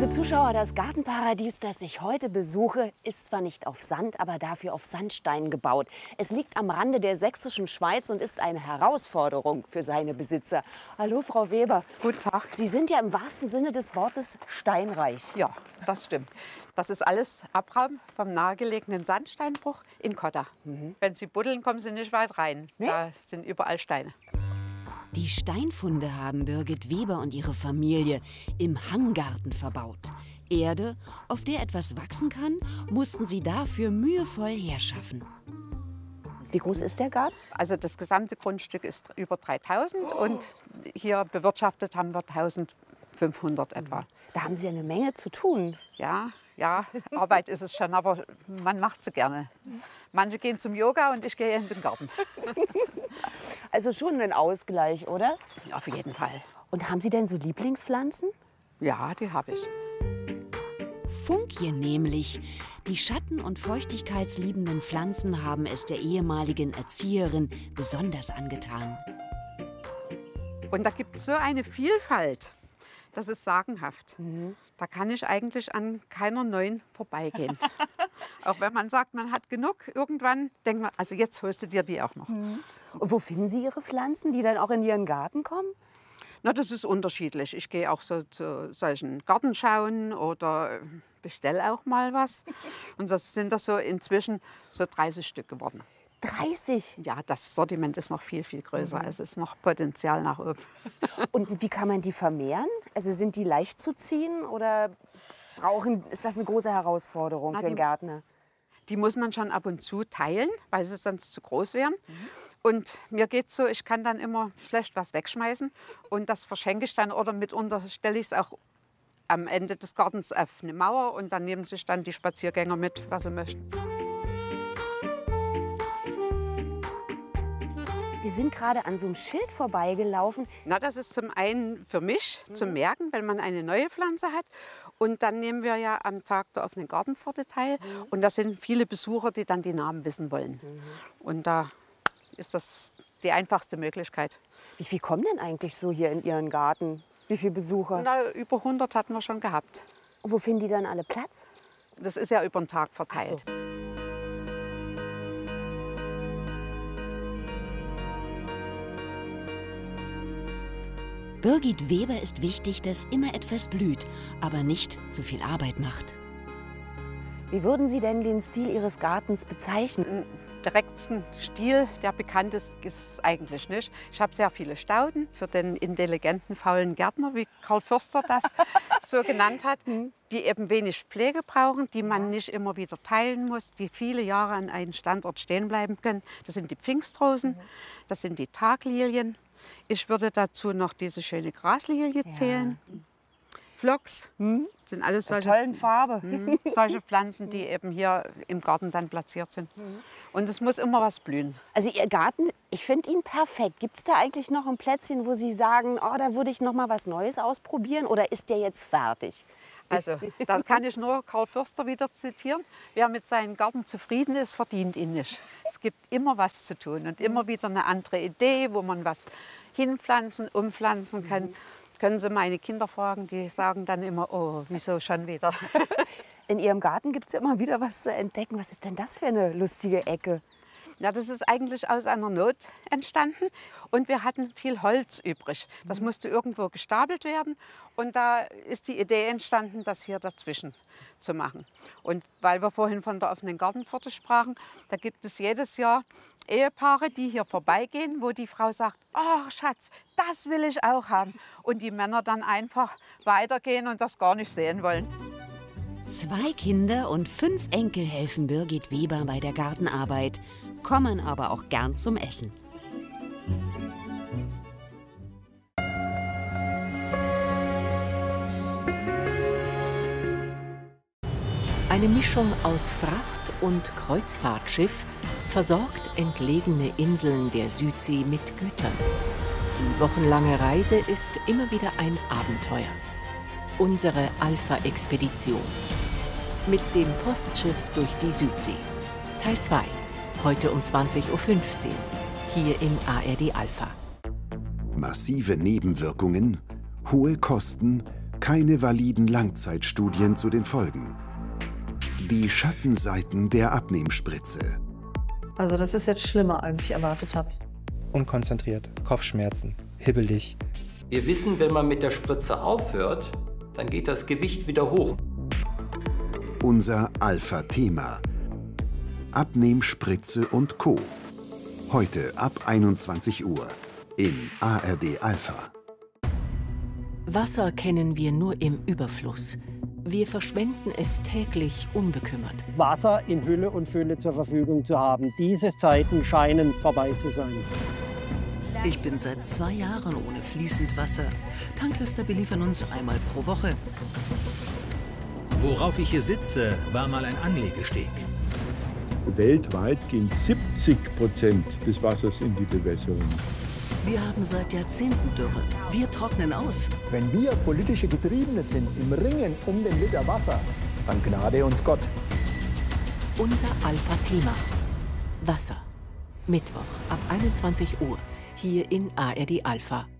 Liebe Zuschauer, das Gartenparadies, das ich heute besuche, ist zwar nicht auf Sand, aber dafür auf Sandstein gebaut. Es liegt am Rande der sächsischen Schweiz und ist eine Herausforderung für seine Besitzer. Hallo, Frau Weber. Guten Tag. Sie sind ja im wahrsten Sinne des Wortes steinreich. Ja, das stimmt. Das ist alles Abraum vom nahegelegenen Sandsteinbruch in Kotta. Wenn Sie buddeln, kommen Sie nicht weit rein. Nee? Da sind überall Steine. Die Steinfunde haben Birgit Weber und ihre Familie im Hanggarten verbaut. Erde, auf der etwas wachsen kann, mussten sie dafür mühevoll herschaffen. Wie groß ist der Garten? Also das gesamte Grundstück ist über 3000 und hier bewirtschaftet haben wir 1500 etwa. Da haben Sie eine Menge zu tun. Ja, Arbeit ist es schon, aber man macht sie gerne. Manche gehen zum Yoga und ich gehe in den Garten. Also schon ein Ausgleich, oder? Auf jeden Fall. Und haben Sie denn so Lieblingspflanzen? Ja, die habe ich. Funkje nämlich. Die schatten- und feuchtigkeitsliebenden Pflanzen haben es der ehemaligen Erzieherin besonders angetan. Und da gibt es so eine Vielfalt. Das ist sagenhaft. Da kann ich eigentlich an keiner neuen vorbeigehen. Auch wenn man sagt, man hat genug, irgendwann denkt man, also jetzt holst du dir die auch noch. Und wo finden Sie Ihre Pflanzen, die dann auch in Ihren Garten kommen? Na, das ist unterschiedlich. Ich gehe auch so zu solchen Gartenschauen oder bestelle auch mal was. Und das sind das so inzwischen so 30 Stück geworden. 30? Ja, das Sortiment ist noch viel, viel größer. Es ist noch Potenzial nach oben. Und wie kann man die vermehren? Also sind die leicht zu ziehen oder ist das eine große Herausforderung für einen Gärtner? Die muss man schon ab und zu teilen, weil sie sonst zu groß wären. Und mir geht es so, ich kann dann immer schlecht was wegschmeißen und das verschenke ich dann oder mitunter stelle ich es auch am Ende des Gartens auf eine Mauer und dann nehmen sich dann die Spaziergänger mit, was sie möchten. Wir sind gerade an so einem Schild vorbeigelaufen. Na, das ist zum einen für mich zum Merken, wenn man eine neue Pflanze hat. Und dann nehmen wir ja am Tag der offenen Gartenpforte teil. Und das sind viele Besucher, die dann die Namen wissen wollen. Und da ist das die einfachste Möglichkeit. Wie viel kommen denn eigentlich so hier in Ihren Garten? Wie viele Besucher? Na, über 100 hatten wir schon gehabt. Und wo finden die dann alle Platz? Das ist ja über den Tag verteilt. Ach so. Birgit Weber ist wichtig, dass immer etwas blüht, aber nicht zu viel Arbeit macht. Wie würden Sie denn den Stil Ihres Gartens bezeichnen? Den direkten Stil, der bekannt ist, ist eigentlich nicht. Ich habe sehr viele Stauden für den intelligenten, faulen Gärtner, wie Karl Förster das so genannt hat, die eben wenig Pflege brauchen, die man nicht immer wieder teilen muss, die viele Jahre an einem Standort stehen bleiben können. Das sind die Pfingstrosen, das sind die Taglilien. Ich würde dazu noch diese schöne Graslilie zählen. Phlox, sind alles solche, Tollen Farbe. solche Pflanzen, die eben hier im Garten dann platziert sind. Und es muss immer was blühen. Also Ihr Garten, ich finde ihn perfekt. Gibt es da eigentlich noch ein Plätzchen, wo Sie sagen, oh, da würde ich noch mal was Neues ausprobieren? Oder ist der jetzt fertig? Also, da kann ich nur Karl Förster wieder zitieren. Wer mit seinem Garten zufrieden ist, verdient ihn nicht. Es gibt immer was zu tun und immer wieder eine andere Idee, wo man was hinpflanzen, umpflanzen kann. Können Sie meine Kinder fragen, die sagen dann immer, oh, wieso schon wieder? In Ihrem Garten gibt es ja immer wieder was zu entdecken. Was ist denn das für eine lustige Ecke? Ja, das ist eigentlich aus einer Not entstanden und wir hatten viel Holz übrig. Das musste irgendwo gestapelt werden und da ist die Idee entstanden, das hier dazwischen zu machen. Und weil wir vorhin von der offenen Gartenpforte sprachen, da gibt es jedes Jahr Ehepaare, die hier vorbeigehen, wo die Frau sagt, ach Schatz, das will ich auch haben. Und die Männer dann einfach weitergehen und das gar nicht sehen wollen. 2 Kinder und 5 Enkel helfen Birgit Weber bei der Gartenarbeit, kommen aber auch gern zum Essen. Eine Mischung aus Fracht- und Kreuzfahrtschiff versorgt entlegene Inseln der Südsee mit Gütern. Die wochenlange Reise ist immer wieder ein Abenteuer. Unsere Alpha-Expedition. Mit dem Postschiff durch die Südsee. Teil 2. Heute um 20:15 Uhr. Hier im ARD Alpha. Massive Nebenwirkungen, hohe Kosten, Keine validen Langzeitstudien zu den Folgen. Die Schattenseiten der Abnehmspritze. Also das ist jetzt schlimmer, als ich erwartet habe. Unkonzentriert, Kopfschmerzen, hibbelig. Wir wissen, wenn man mit der Spritze aufhört, dann geht das Gewicht wieder hoch. Unser Alpha-Thema. Abnehmspritze und Co. Heute ab 21 Uhr in ARD Alpha. Wasser kennen wir nur im Überfluss. Wir verschwenden es täglich unbekümmert. Wasser in Hülle und Fülle zur Verfügung zu haben. Diese Zeiten scheinen vorbei zu sein. Ich bin seit 2 Jahren ohne fließend Wasser. Tanklaster beliefern uns einmal pro Woche. Worauf ich hier sitze, war mal ein Anlegesteg. Weltweit gehen 70% des Wassers in die Bewässerung. Wir haben seit Jahrzehnten Dürre. Wir trocknen aus. Wenn wir politische Getriebene sind im Ringen um den Liter Wasser, dann gnade uns Gott. Unser Alpha-Thema. Wasser. Mittwoch ab 21 Uhr hier in ARD Alpha.